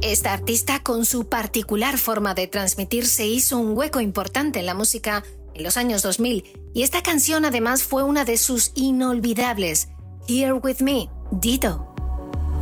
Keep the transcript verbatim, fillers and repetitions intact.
Esta artista, con su particular forma de transmitir, se hizo un hueco importante en la música en los años dos mil, y esta canción además fue una de sus inolvidables. Here With Me, Dido.